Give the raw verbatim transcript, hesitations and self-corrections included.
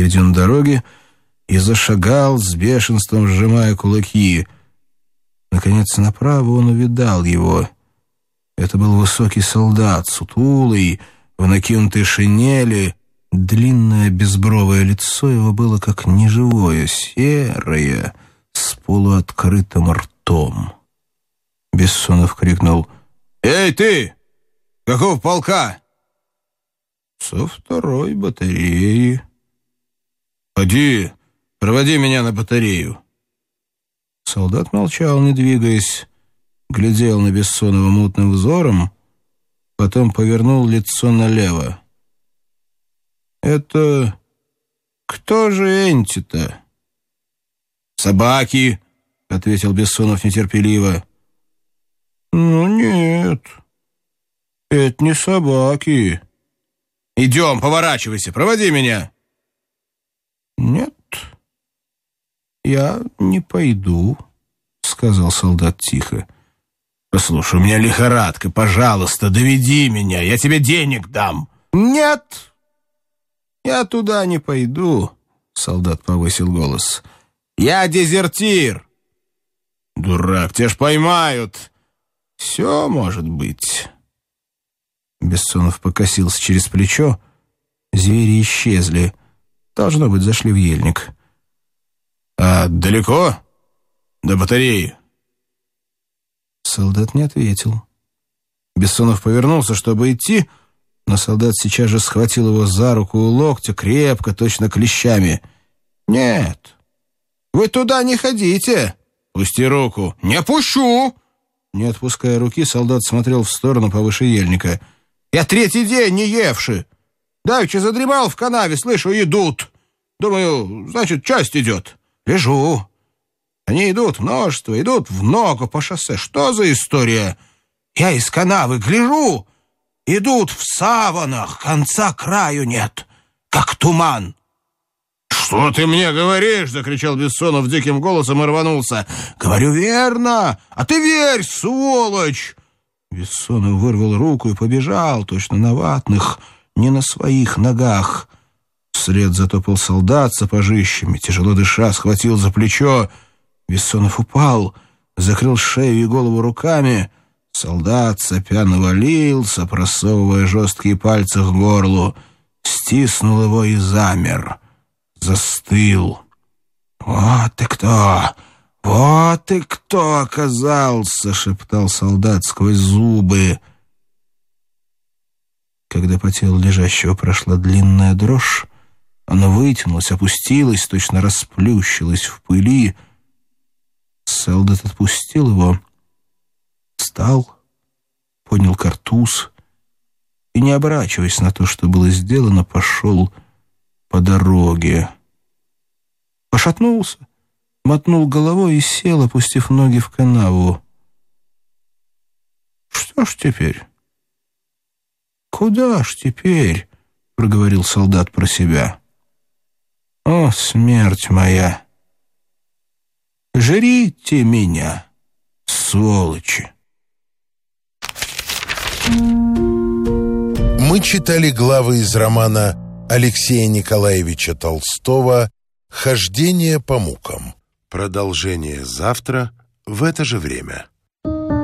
десятые дюйм дороги и зашагал, с бешенством сжимая кулаки. Наконец, направо он увидал его. Это был высокий солдат, сутулый, в накинутой шинели. Длинное безбровое лицо его было как неживое, серое, с полуоткрытым ртом. Бессонов крикнул: «Эй, ты! Каков полка?» «Со второй батареи». «Ходи, проводи меня на батарею». Солдат молчал, не двигаясь, глядел на Бессонова мутным взором, потом повернул лицо налево. «Это кто же Энти-то?» «Собаки», — ответил Бессонов нетерпеливо. «Ну нет, это не собаки». «Идем, поворачивайся, проводи меня». «Нет, я не пойду», — сказал солдат тихо. «Послушай, у меня лихорадка, пожалуйста, доведи меня, я тебе денег дам». «Нет, я туда не пойду», — солдат повысил голос. «Я дезертир». «Дурак, тебя ж поймают». «Все может быть». Бессонов покосился через плечо. Звери исчезли. Должно быть, зашли в ельник. «А далеко? До батареи?» Солдат не ответил. Бессонов повернулся, чтобы идти, но солдат сейчас же схватил его за руку у локтя, крепко, точно клещами. «Нет, вы туда не ходите». «Пусти руку». «Не пущу». Не отпуская руки, солдат смотрел в сторону повыше ельника. «Я третий день не евши. Давеча задремал в канаве, слышу, идут. Думаю, значит, часть идет. Лежу. Они идут множество, идут в ногу по шоссе. Что за история? Я из канавы гляжу. Идут в саванах, конца краю нет, как туман». «Что ты мне говоришь?» — закричал Бессонов диким голосом и рванулся. «Говорю верно, а ты верь, сволочь!» Бессонов вырвал руку и побежал, точно на ватных, не на своих ногах. Вслед затопал солдат сапожищами, тяжело дыша, схватил за плечо. Бессонов упал, закрыл шею и голову руками. Солдат сопя навалился, просовывая жесткие пальцы к горлу, стиснул его и замер. Застыл. «Вот ты кто! Вот ты кто оказался!» — шептал солдат сквозь зубы. Когда по телу лежащего прошла длинная дрожь, оно вытянулось, опустилось, точно расплющилось в пыли. Солдат отпустил его, встал, поднял картуз и, не оборачиваясь на то, что было сделано, пошел по дороге. Пошатнулся, мотнул головой и сел, опустив ноги в канаву. «Что ж теперь? Куда ж теперь?» — проговорил солдат про себя. «О, смерть моя! Жрите меня, сволочи!» Мы читали главы из романа Алексея Николаевича Толстого «Хождение по мукам». Продолжение завтра в это же время.